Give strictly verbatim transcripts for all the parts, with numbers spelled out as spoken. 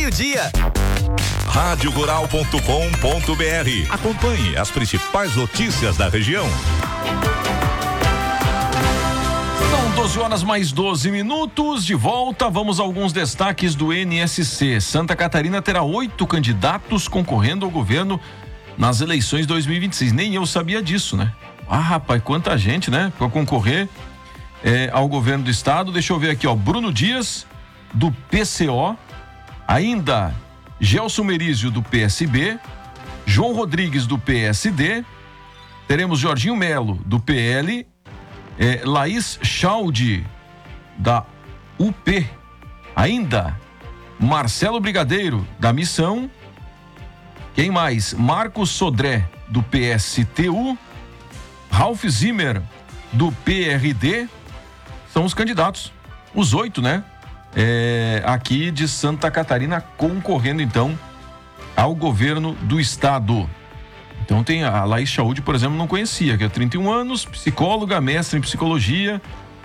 meio-dia. rádio rural ponto com ponto br. Acompanhe as principais notícias da região. São doze horas mais doze minutos, de volta, vamos a alguns destaques do N S C. Santa Catarina terá oito candidatos concorrendo ao governo nas eleições dois mil e vinte e seis. Nem eu sabia disso, né? Ah, rapaz, quanta gente, né? Para concorrer é, ao governo do estado. Deixa eu ver aqui, ó. Bruno Dias, do P C O. Ainda Gelson Merizio, do P S B. João Rodrigues, do P S D. Teremos Jorginho Melo, do P L. É, Laís Chaldi, da U P. Ainda Marcelo Brigadeiro, da Missão. Quem mais? Marcos Sodré, do P S T U. Ralph Zimmer, do P R D. São os candidatos, os oito, né? É, aqui de Santa Catarina, concorrendo então ao governo do estado. Então tem a Laís Chaldi, por exemplo, não conhecia, que é trinta e um anos, psicóloga, mestre em psicologia,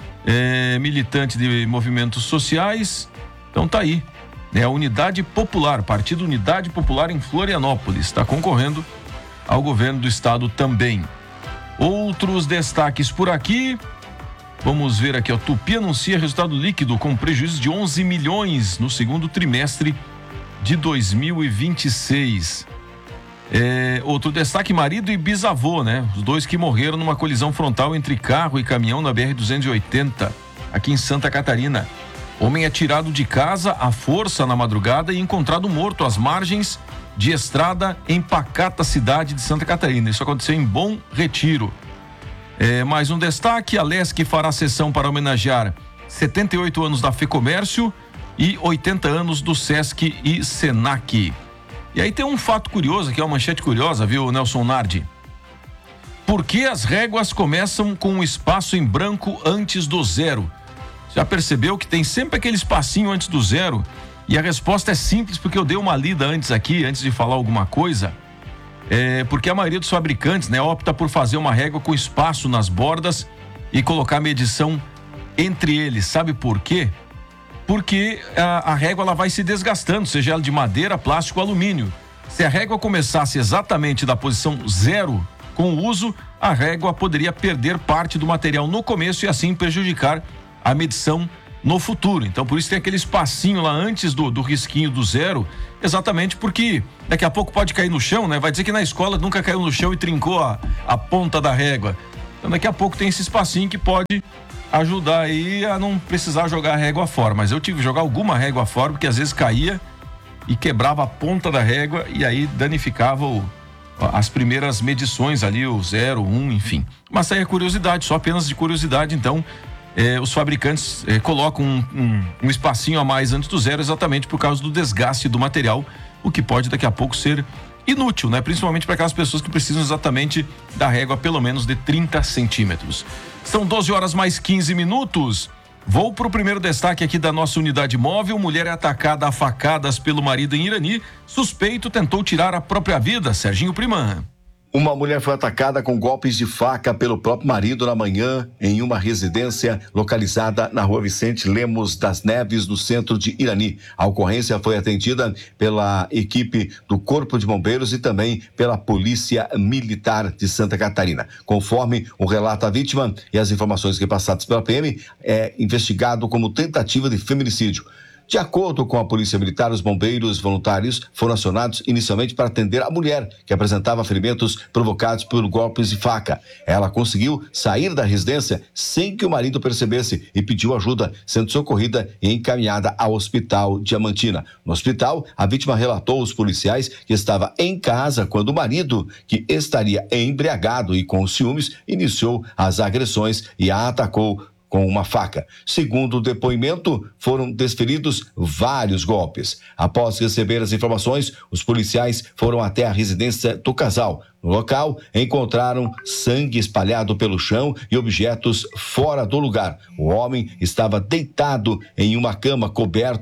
é, militante de movimentos sociais. Então tá aí, é a Unidade Popular, Partido Unidade Popular em Florianópolis, está concorrendo ao governo do estado também. Outros destaques por aqui, vamos ver aqui, ó, Tupi anuncia resultado líquido com prejuízo de onze milhões no segundo trimestre de dois mil e vinte e seis. É, outro destaque, marido e bisavô, né? Os dois que morreram numa colisão frontal entre carro e caminhão na B R duzentos e oitenta, aqui em Santa Catarina. Homem é tirado de casa à força na madrugada e encontrado morto às margens de estrada em pacata cidade de Santa Catarina. Isso aconteceu em Bom Retiro. É, mais um destaque, a Lesc fará sessão para homenagear setenta e oito anos da FEComércio e oitenta anos do Sesc e Senac. E aí tem um fato curioso, que é uma manchete curiosa, viu, Nelson Nardi? Por que as réguas começam com um espaço em branco antes do zero? Já percebeu que tem sempre aquele espacinho antes do zero? E a resposta é simples, porque eu dei uma lida antes aqui, antes de falar alguma coisa. É porque a maioria dos fabricantes, né, opta por fazer uma régua com espaço nas bordas e colocar a medição entre eles. Sabe por quê? Porque a, a régua ela vai se desgastando, seja ela de madeira, plástico ou alumínio. Se a régua começasse exatamente da posição zero com o uso, a régua poderia perder parte do material no começo e assim prejudicar a medição no futuro. Então por isso tem aquele espacinho lá antes do, do risquinho do zero, exatamente porque daqui a pouco pode cair no chão, né? Vai dizer que na escola nunca caiu no chão e trincou a, a ponta da régua. Então daqui a pouco tem esse espacinho que pode ajudar aí a não precisar jogar a régua fora. Mas eu tive que jogar alguma régua fora, porque às vezes caía e quebrava a ponta da régua e aí danificava o, as primeiras medições ali, o zero, um, enfim. Mas aí é curiosidade, só apenas de curiosidade. Então eh, os fabricantes eh, colocam um, um, um espacinho a mais antes do zero, exatamente por causa do desgaste do material, o que pode daqui a pouco ser inútil, né? Principalmente para aquelas pessoas que precisam exatamente da régua pelo menos de trinta centímetros. São doze horas mais quinze minutos. Vou para o primeiro destaque aqui da nossa unidade móvel. Mulher é atacada a facadas pelo marido em Irani. Suspeito tentou tirar a própria vida. Serginho Primã. Uma mulher foi atacada com golpes de faca pelo próprio marido na manhã em uma residência localizada na rua Vicente Lemos das Neves, no centro de Irani. A ocorrência foi atendida pela equipe do Corpo de Bombeiros e também pela Polícia Militar de Santa Catarina. Conforme o relato da vítima e as informações repassadas pela P M, é investigado como tentativa de feminicídio. De acordo com a Polícia Militar, os bombeiros voluntários foram acionados inicialmente para atender a mulher, que apresentava ferimentos provocados por golpes de faca. Ela conseguiu sair da residência sem que o marido percebesse e pediu ajuda, sendo socorrida e encaminhada ao Hospital Diamantina. No hospital, a vítima relatou aos policiais que estava em casa quando o marido, que estaria embriagado e com ciúmes, iniciou as agressões e a atacou com uma faca. Segundo o depoimento, foram desferidos vários golpes. Após receber as informações, os policiais foram até a residência do casal. No local, encontraram sangue espalhado pelo chão e objetos fora do lugar. O homem estava deitado em uma cama coberto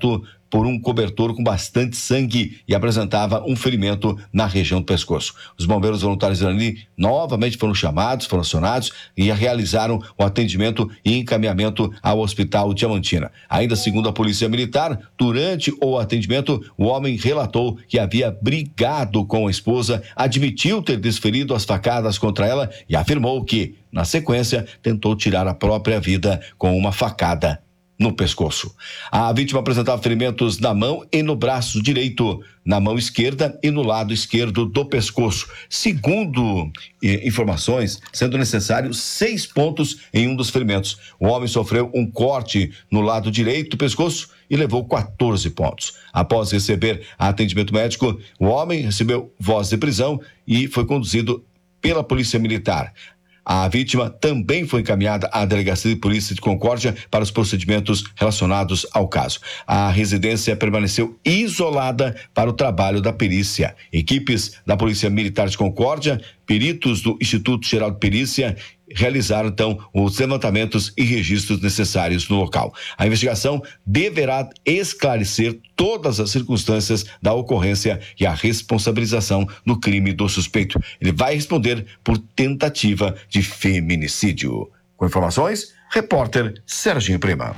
por um cobertor com bastante sangue e apresentava um ferimento na região do pescoço. Os bombeiros voluntários de Irani novamente foram chamados, foram acionados e realizaram o atendimento e encaminhamento ao Hospital Diamantina. Ainda segundo a Polícia Militar, durante o atendimento, o homem relatou que havia brigado com a esposa, admitiu ter desferido as facadas contra ela e afirmou que, na sequência, tentou tirar a própria vida com uma facada no pescoço. A vítima apresentava ferimentos na mão e no braço direito, na mão esquerda e no lado esquerdo do pescoço. Segundo eh, informações, sendo necessário seis pontos em um dos ferimentos. O homem sofreu um corte no lado direito do pescoço e levou quatorze pontos. Após receber atendimento médico, o homem recebeu voz de prisão e foi conduzido pela Polícia Militar. A vítima também foi encaminhada à Delegacia de Polícia de Concórdia para os procedimentos relacionados ao caso. A residência permaneceu isolada para o trabalho da perícia. Equipes da Polícia Militar de Concórdia, peritos do Instituto Geral de Perícia, realizaram então os levantamentos e registros necessários no local. A investigação deverá esclarecer todas as circunstâncias da ocorrência e a responsabilização no crime do suspeito. Ele vai responder por tentativa de feminicídio. Com informações, repórter Serginho Prima.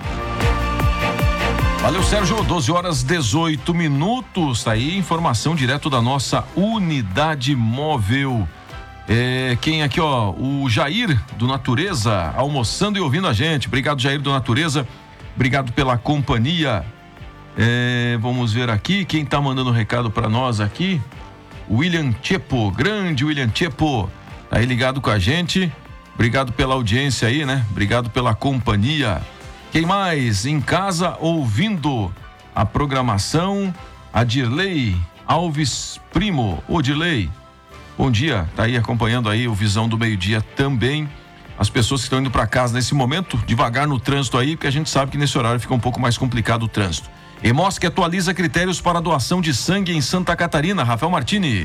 Valeu, Sérgio. doze horas dezoito minutos. Tá aí informação direto da nossa unidade móvel. É, quem aqui, ó, o Jair do Natureza, almoçando e ouvindo a gente. Obrigado, Jair do Natureza. Obrigado pela companhia. É, vamos ver aqui quem tá mandando recado para nós aqui. William Chepo, grande William Chepo, tá aí ligado com a gente. Obrigado pela audiência aí, né? Obrigado pela companhia. Quem mais? Em casa ouvindo a programação, a Dirley Alves Primo. Ô, Dirley, bom dia, tá aí acompanhando aí o Visão do Meio-Dia também. As pessoas que estão indo para casa nesse momento, devagar no trânsito aí, porque a gente sabe que nesse horário fica um pouco mais complicado o trânsito. Hemosc atualiza critérios para doação de sangue em Santa Catarina. Rafael Martini.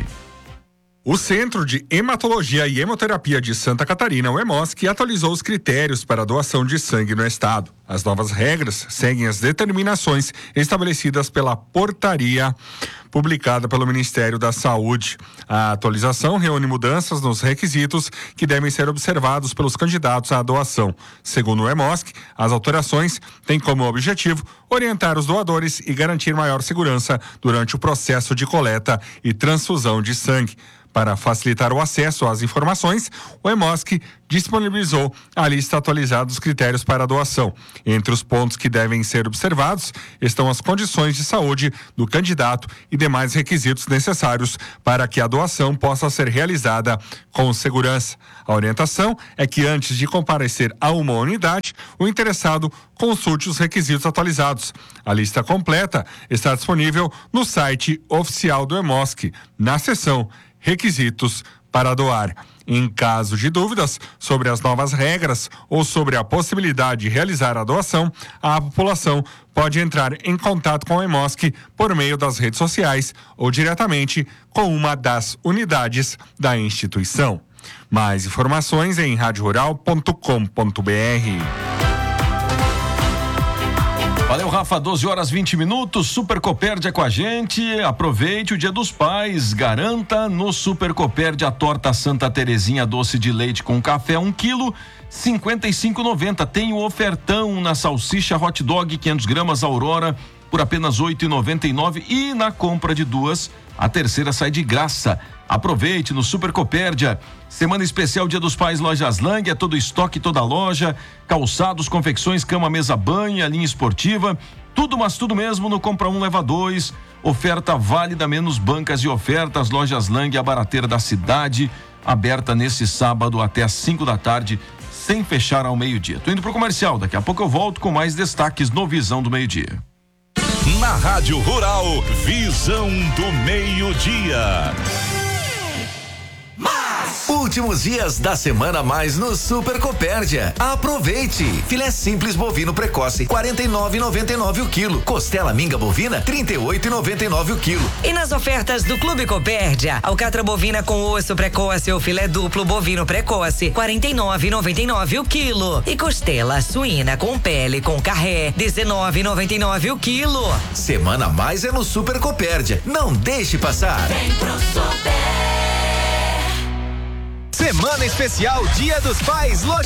O Centro de Hematologia e Hemoterapia de Santa Catarina, o Hemosc, atualizou os critérios para a doação de sangue no estado. As novas regras seguem as determinações estabelecidas pela portaria publicada pelo Ministério da Saúde. A atualização reúne mudanças nos requisitos que devem ser observados pelos candidatos à doação. Segundo o Hemosc, as alterações têm como objetivo orientar os doadores e garantir maior segurança durante o processo de coleta e transfusão de sangue. Para facilitar o acesso às informações, o Hemosc disponibilizou a lista atualizada dos critérios para a doação. Entre os pontos que devem ser observados estão as condições de saúde do candidato e demais requisitos necessários para que a doação possa ser realizada com segurança. A orientação é que antes de comparecer a uma unidade, o interessado consulte os requisitos atualizados. A lista completa está disponível no site oficial do Hemosc, na seção Requisitos para doar. Em caso de dúvidas sobre as novas regras ou sobre a possibilidade de realizar a doação, a população pode entrar em contato com o Hemosc por meio das redes sociais ou diretamente com uma das unidades da instituição. Mais informações em rádio rural ponto com ponto b r. Valeu, Rafa, doze horas vinte minutos, Super Copérdia com a gente, aproveite o Dia dos Pais, garanta no Super Copérdia a torta Santa Terezinha doce de leite com café, um quilo, cinquenta e cinco reais e noventa centavos, tem o ofertão na salsicha hot dog quinhentas gramas Aurora por apenas oito reais e noventa e nove centavos e na compra de duas, a terceira sai de graça. Aproveite no Super Copérdia. Semana especial Dia dos Pais, Lojas Lang, é todo estoque, toda loja, calçados, confecções, cama, mesa, banho, a linha esportiva, tudo, mas tudo mesmo no Compra Um, Leva Dois. Oferta válida, menos bancas e ofertas. Lojas Lang, a barateira da cidade, aberta nesse sábado até às cinco da tarde, sem fechar ao meio-dia. Tô indo pro comercial, daqui a pouco eu volto com mais destaques no Visão do Meio-Dia. Na Rádio Rural, Visão do Meio-Dia. Mas Últimos dias da semana mais no Super Copérdia. Aproveite! Filé simples bovino precoce, quarenta e nove e noventa e nove o quilo. Costela minga bovina, trinta e oito e noventa e nove o quilo. E nas ofertas do Clube Copérdia, alcatra bovina com osso precoce ou filé duplo bovino precoce, quarenta e nove e noventa e nove o quilo. E costela suína com pele com carré, dezenove e noventa e nove o quilo. Semana mais é no Super Copérdia. Não deixe passar. Vem pro Super. Semana especial Dia dos Pais Loja